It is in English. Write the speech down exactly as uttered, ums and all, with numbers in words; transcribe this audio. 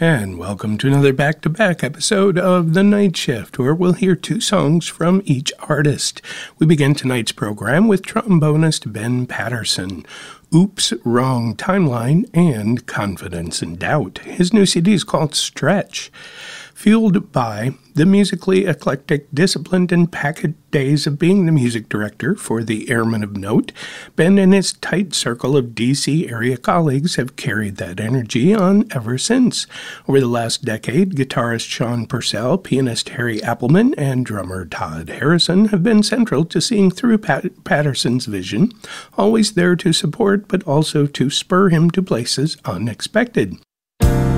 And welcome to another back-to-back episode of The Night Shift, where we'll hear two songs from each artist. We begin tonight's program with trombonist Ben Patterson, Oops, Wrong Timeline, and Confidence and Doubt. His new C D is called Stretch. Fueled by the musically eclectic, disciplined, and packed days of being the music director for the Airmen of Note, Ben and his tight circle of D C area colleagues have carried that energy on ever since. Over the last decade, guitarist Sean Purcell, pianist Harry Appleman, and drummer Todd Harrison have been central to seeing through Pat- Patterson's vision, always there to support but also to spur him to places unexpected.